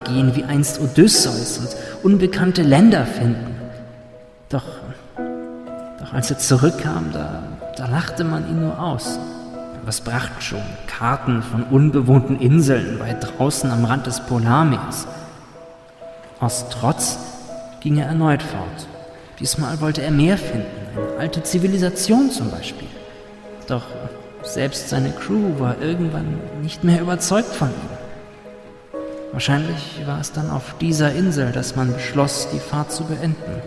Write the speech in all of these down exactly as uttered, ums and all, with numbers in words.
gehen wie einst Odysseus und unbekannte Länder finden. Doch, doch als er zurückkam, da, da lachte man ihn nur aus. Was brachten schon Karten von unbewohnten Inseln weit draußen am Rand des Polarmeers? Aus Trotz ging er erneut fort. Diesmal wollte er mehr finden, eine alte Zivilisation zum Beispiel. Doch selbst seine Crew war irgendwann nicht mehr überzeugt von ihm. Wahrscheinlich war es dann auf dieser Insel, dass man beschloss, die Fahrt zu beenden.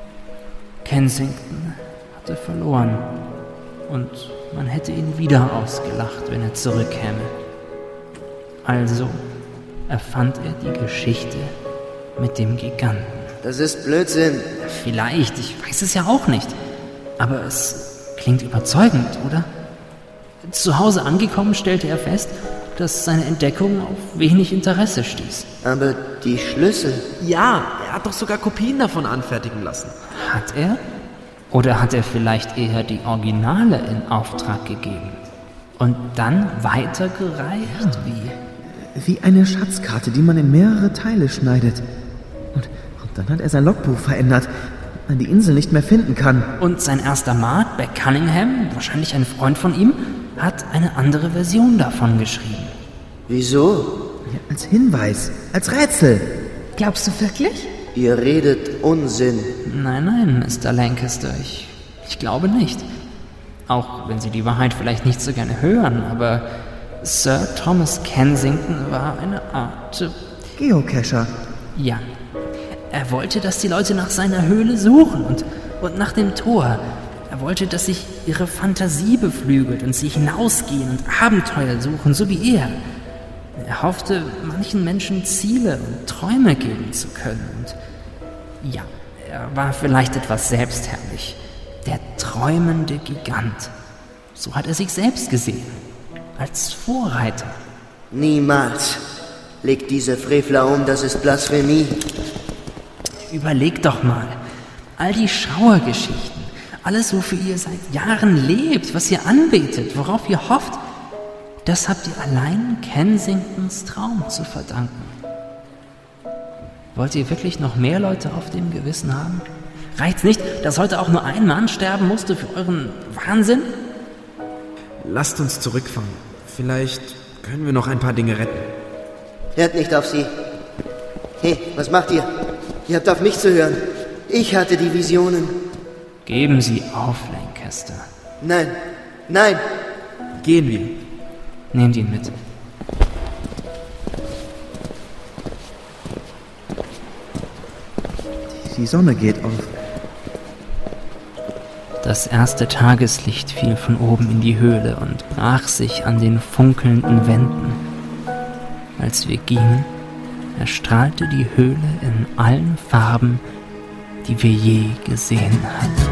Kensington hatte verloren und man hätte ihn wieder ausgelacht, wenn er zurückkäme. Also erfand er die Geschichte mit dem Giganten. Das ist Blödsinn. Vielleicht, ich weiß es ja auch nicht. Aber es klingt überzeugend, oder? Zu Hause angekommen stellte er fest, dass seine Entdeckung auf wenig Interesse stieß. Aber die Schlüssel... Ja, er hat doch sogar Kopien davon anfertigen lassen. Hat er? Oder hat er vielleicht eher die Originale in Auftrag gegeben? Und dann weitergereicht? Ja. Wie? Wie eine Schatzkarte, die man in mehrere Teile schneidet. Und, und dann hat er sein Logbuch verändert, weil man die Insel nicht mehr finden kann. Und sein erster Mat, Beck Cunningham, wahrscheinlich ein Freund von ihm, hat eine andere Version davon geschrieben. Wieso? Ja, als Hinweis, als Rätsel. Glaubst du wirklich? Ihr redet Unsinn. Nein, nein, Mister Lancaster, ich, ich glaube nicht. Auch wenn Sie die Wahrheit vielleicht nicht so gerne hören, aber Sir Thomas Kensington war eine Art... Äh, Geocacher. Ja. Er wollte, dass die Leute nach seiner Höhle suchen und, und nach dem Tor. Er wollte, dass sich ihre Fantasie beflügelt und sie hinausgehen und Abenteuer suchen, so wie er. Er hoffte, manchen Menschen Ziele und Träume geben zu können. Und ja, er war vielleicht etwas selbstherrlich. Der träumende Gigant. So hat er sich selbst gesehen. Als Vorreiter. Niemals. Legt diese Frevler um, das ist Blasphemie. Überlegt doch mal. All die Schauergeschichten. Alles, wofür ihr seit Jahren lebt, was ihr anbetet, worauf ihr hofft, das habt ihr allein Kensingtons Traum zu verdanken. Wollt ihr wirklich noch mehr Leute auf dem Gewissen haben? Reicht's nicht, dass heute auch nur ein Mann sterben musste für euren Wahnsinn? Lasst uns zurückfahren. Vielleicht können wir noch ein paar Dinge retten. Hört nicht auf sie. Hey, was macht ihr? Ihr habt auf mich zu hören. Ich hatte die Visionen. Geben Sie auf, Lancaster. Nein, nein. Gehen wir. Nehmt ihn mit. Die Sonne geht auf. Das erste Tageslicht fiel von oben in die Höhle und brach sich an den funkelnden Wänden. Als wir gingen, erstrahlte die Höhle in allen Farben, die wir je gesehen hatten.